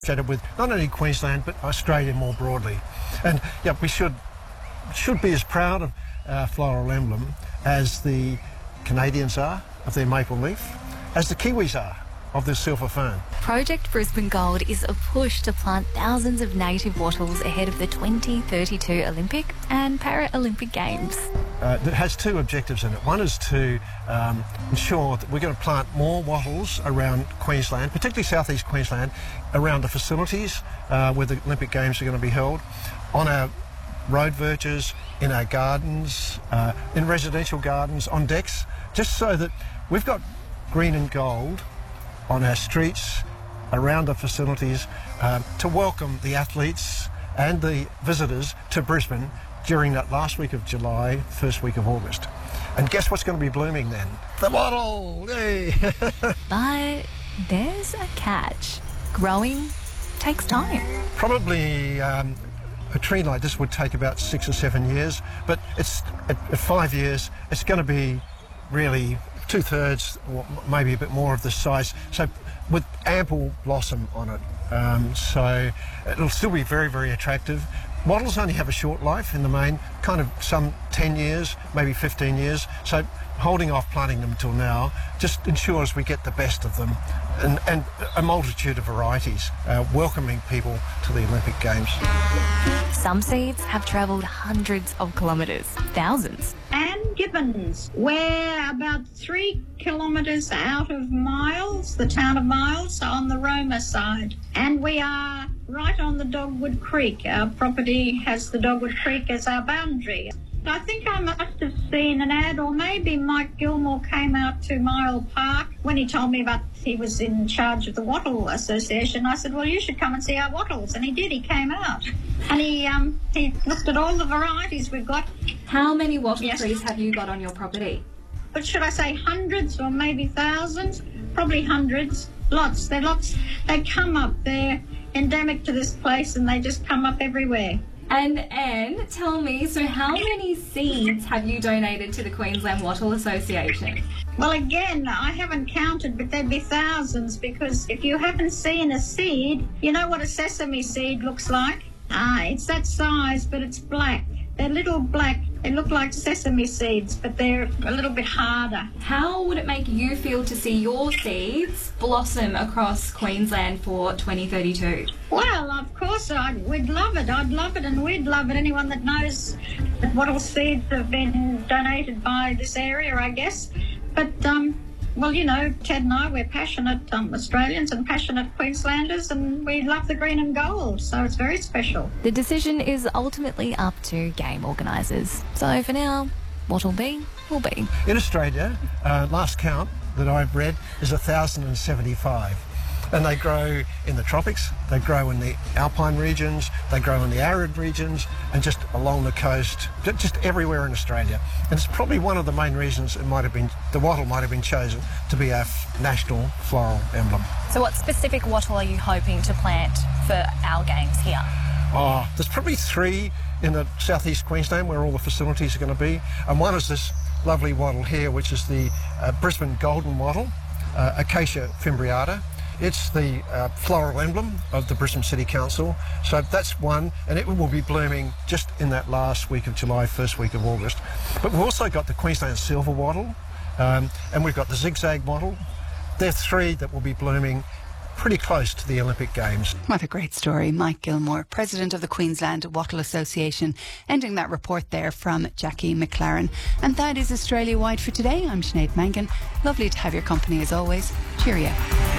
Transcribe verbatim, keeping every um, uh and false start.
associated with not only Queensland but Australia more broadly. And yeah, we should should be as proud of our floral emblem as the Canadians are of their maple leaf, as the Kiwis are of the silver fern. Project Brisbane Gold is a push to plant thousands of native wattles ahead of the twenty thirty-two Olympic and Paralympic Games. Uh, it has two objectives in it. One is to um, ensure that we're going to plant more wattles around Queensland, particularly southeast Queensland, around the facilities uh, where the Olympic Games are going to be held, on our road verges, in our gardens, uh, in residential gardens, on decks, just so that we've got green and gold on our streets, around the facilities, uh, to welcome the athletes and the visitors to Brisbane during that last week of July, first week of August. And guess what's going to be blooming then? The wattle! Yay! But there's a catch. Growing takes time. Probably um, a tree like this would take about six or seven years, but it's at, at five years, it's going to be really two-thirds or maybe a bit more of the size, so with ample blossom on it. Um, so it'll still be very, very attractive. Wattles only have a short life in the main, kind of some ten years, maybe fifteen years, so holding off planting them till now just ensures we get the best of them, and, and a multitude of varieties, uh, welcoming people to the Olympic Games. Some seeds have travelled hundreds of kilometres, thousands. Anne Gibbons, we're about three kilometres out of Miles, the town of Miles, on the Roma side. And we are right on the Dogwood Creek. Our property has the Dogwood Creek as our boundary. I think I must have seen an ad, or maybe Mike Gilmore came out to Mile Park when he told me about he was in charge of the Wattle Association. I said, well, you should come and see our wattles. And he did. He came out. And he um, he looked at all the varieties we've got. How many wattle Yes. trees have you got on your property? But should I say hundreds or maybe thousands? Probably hundreds. Lots. They're lots. They come up. They're endemic to this place and they just come up everywhere. And Anne, tell me, so how many seeds have you donated to the Queensland Wattle Association? Well, again, I haven't counted, but there'd be thousands, because if you haven't seen a seed, you know what a sesame seed looks like? Ah, it's that size, but it's black. They're little black. They look like sesame seeds, but they're a little bit harder. How would it make you feel to see your seeds blossom across Queensland for twenty thirty-two? Well, of course, I'd, we'd love it. I'd love it, and we'd love it. Anyone that knows that wattle seeds have been donated by this area, I guess. But, um, well, you know, Ted and I, we're passionate um, Australians and passionate Queenslanders, and we love the green and gold, so it's very special. The decision is ultimately up to game organisers. So for now, what'll be, will be. In Australia, uh, last count that I've read is one thousand seventy-five. And they grow in the tropics, they grow in the alpine regions, they grow in the arid regions, and just along the coast, just everywhere in Australia. And it's probably one of the main reasons it might have been, the wattle might have been chosen to be our national floral emblem. So what specific wattle are you hoping to plant for our games here? Oh, there's probably three in the southeast Queensland where all the facilities are going to be. And one is this lovely wattle here, which is the uh, Brisbane golden wattle, uh, Acacia fimbriata. It's the uh, floral emblem of the Brisbane City Council. So that's one, and it will be blooming just in that last week of July, first week of August. But we've also got the Queensland silver wattle, um, and we've got the zigzag wattle. They're three that will be blooming pretty close to the Olympic Games. What a great story. Mike Gilmore, President of the Queensland Wattle Association, ending that report there from Jackie McLaren. And that is Australia Wide for today. I'm Sinead Mangan. Lovely to have your company as always. Cheerio.